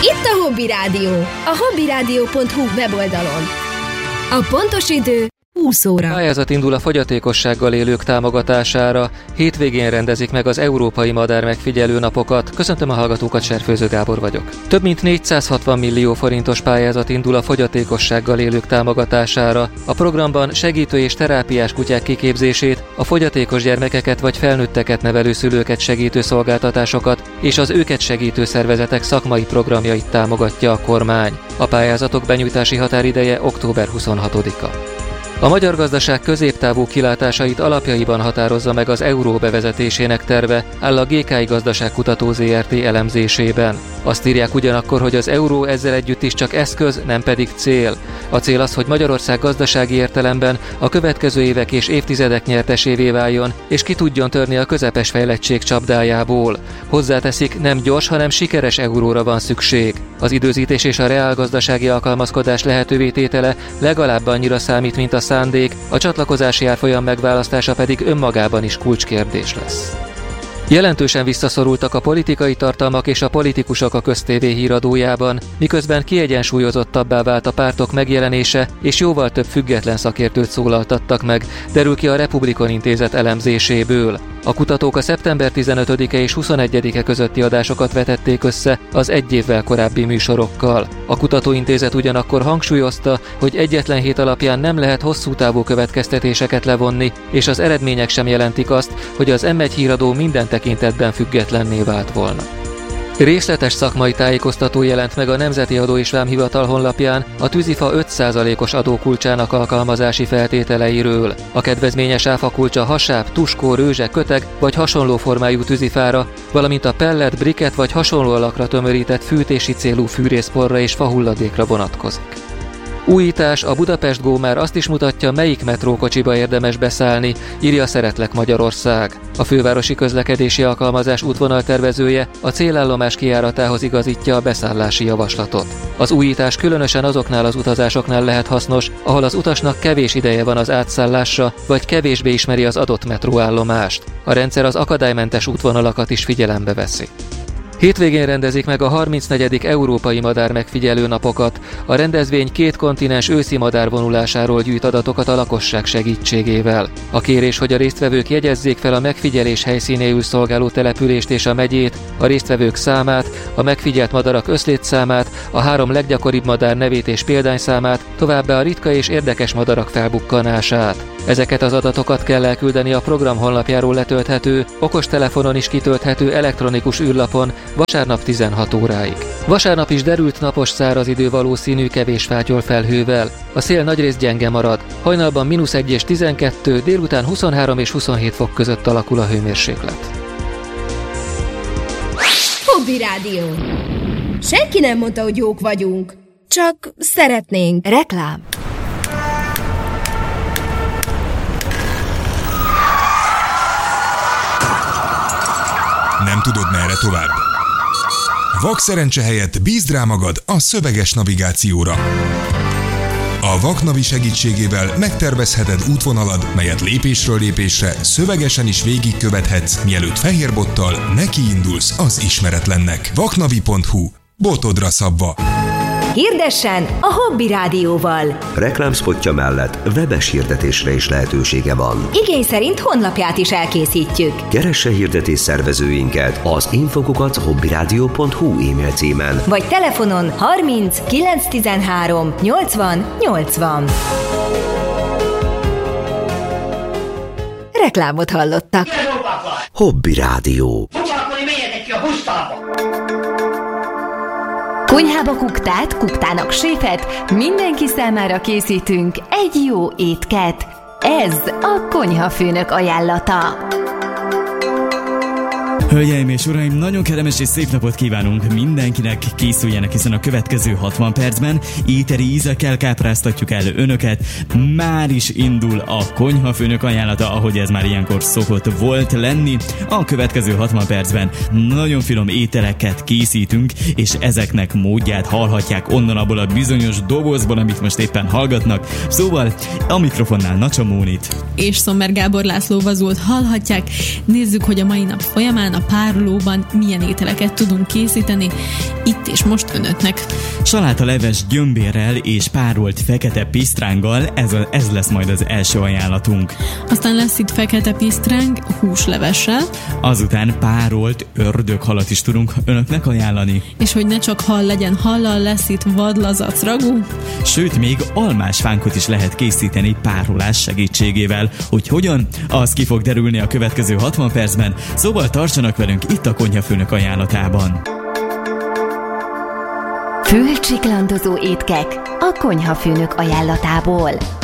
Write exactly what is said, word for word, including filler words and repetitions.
Itt a Hobby Rádió, a hobbyrádió pont hu weboldalon. A pontos idő húsz óra. Pályázat indul a fogyatékossággal élők támogatására. Hétvégén rendezik meg az Európai Madár Megfigyelő Napokat. Köszöntöm a hallgatókat, Serfőző Gábor vagyok. Több mint négyszázhatvan millió forintos pályázat indul a fogyatékossággal élők támogatására. A programban segítő és terápiás kutyák kiképzését, a fogyatékos gyermekeket vagy felnőtteket nevelő szülőket segítő szolgáltatásokat és az őket segítő szervezetek szakmai programjait támogatja a kormány. A pályázatok benyújtási határideje október huszonhatodika. A magyar gazdaság középtávú kilátásait alapjaiban határozza meg az euró bevezetésének terve, áll a gé ká i Gazdaságkutató zé er té elemzésében. Azt írják ugyanakkor, hogy az euró ezzel együtt is csak eszköz, nem pedig cél. A cél az, hogy Magyarország gazdasági értelemben a következő évek és évtizedek nyertesévé váljon, és ki tudjon törni a közepes fejlettség csapdájából. Hozzáteszik, nem gyors, hanem sikeres euróra van szükség. Az időzítés és a reálgazdasági alkalmazkodás lehetővé tétele legalább annyira számít, mint a szándék, a csatlakozási árfolyam megválasztása pedig önmagában is kulcskérdés lesz. Jelentősen visszaszorultak a politikai tartalmak és a politikusok a köztévé híradójában, miközben kiegyensúlyozottabbá vált a pártok megjelenése, és jóval több független szakértőt szólaltattak meg, derül ki a Republikon Intézet elemzéséből. A kutatók a szeptember tizenötödike és huszonegyedike közötti adásokat vetették össze az egy évvel korábbi műsorokkal. A kutatóintézet ugyanakkor hangsúlyozta, hogy egyetlen hét alapján nem lehet hosszú távú következtetéseket levonni, és az eredmények sem jelentik azt, hogy az em egy híradó minden tekintetben függetlenné vált volna. Részletes szakmai tájékoztató jelent meg a Nemzeti Adó és Vámhivatal honlapján a tűzifa öt százalékos adókulcsának alkalmazási feltételeiről. A kedvezményes áfakulcsa hasáb, tuskó, rőzse, köteg vagy hasonló formájú tűzifára, valamint a pellet, briket vagy hasonló alakra tömörített fűtési célú fűrészporra és fahulladékra vonatkozik. Újítás, a Budapest Go már azt is mutatja, melyik metrókocsiba érdemes beszállni, írja Szeretlek Magyarország. A fővárosi közlekedési alkalmazás útvonaltervezője a célállomás kijáratához igazítja a beszállási javaslatot. Az újítás különösen azoknál az utazásoknál lehet hasznos, ahol az utasnak kevés ideje van az átszállásra, vagy kevésbé ismeri az adott metróállomást. A rendszer az akadálymentes útvonalakat is figyelembe veszi. Hétvégén rendezik meg a harmincnegyedik Európai Madár Megfigyelő Napokat. A rendezvény két kontinens őszi madárvonulásáról gyűjt adatokat a lakosság segítségével. A kérés, hogy a résztvevők jegyezzék fel a megfigyelés helyszínéül szolgáló települést és a megyét, a résztvevők számát, a megfigyelt madarak összlétszámát, a három leggyakoribb madár nevét és példányszámát, továbbá a ritka és érdekes madarak felbukkanását. Ezeket az adatokat kell elküldeni a program honlapjáról letölthető, okostelefonon is kitölthető elektronikus űrlapon vasárnap tizenhat óráig. Vasárnap is derült napos száraz idő valószínű kevés fátyol felhővel. A szél nagyrészt gyenge marad. Hajnalban mínusz egy és tizenkettő, délután huszonhárom és huszonhét fok között alakul a hőmérséklet. Hobby Rádió. Senki nem mondta, hogy jók vagyunk. Csak szeretnénk. Reklám. Nem tudod, merre tovább? Vak szerencse helyett bízd rá magad a szöveges navigációra. A Vaknavi segítségével megtervezheted útvonalad, melyet lépésről lépésre szövegesen is végigkövethetsz, mielőtt fehérbottal nekiindulsz az ismeretlennek. vaknavi pont hu. Botodra szabva. Hirdessen a Hobby Rádióval. Reklámszpotja mellett webes hirdetésre is lehetősége van. Igény szerint honlapját is elkészítjük. Keresse hirdetés szervezőinket az infokukat hobbyrádió pont hu e-mail címen. Vagy telefonon harminc kilenc tizenhárom nyolcvan nyolcvan. Reklámot hallottak. Hobby Rádió. Konyhába kuktát, kuktának séfet, mindenki számára készítünk egy jó étket. Ez a konyhafőnök ajánlata. Hölgyeim és uraim, nagyon kellemes és szép napot kívánunk mindenkinek, készüljenek, hiszen a következő hatvan percben éteri ízekkel kápráztatjuk el önöket. Már is indul a konyhafőnök ajánlata, ahogy ez már ilyenkor szokott volt lenni. A következő hatvan percben nagyon finom ételeket készítünk, és ezeknek módját hallhatják onnan abból a bizonyos dobozból, amit most éppen hallgatnak. Szóval a mikrofonnál Nacsa Mónit és Szommer Gábor László Vazult hallhatják. Nézzük, hogy a mai nap folyamán a párolóban milyen ételeket tudunk készíteni itt és most önöknek. Salátaleves gyömbérrel és párolt fekete pisztránggal, ez, a, ez lesz majd az első ajánlatunk. Aztán lesz itt fekete pisztráng húslevessel. Azután párolt ördöghalat is tudunk önöknek ajánlani. És hogy ne csak hal legyen hallal, lesz itt vadlazac ragú. Sőt, még almásfánkot is lehet készíteni párolás segítségével. Hogy hogyan, az ki fog derülni a következő hatvan percben, szóval tartsanak velünk itt a Konyhafőnök ajánlatában. Fülcsiklandozó étkek a Konyhafőnök ajánlatából.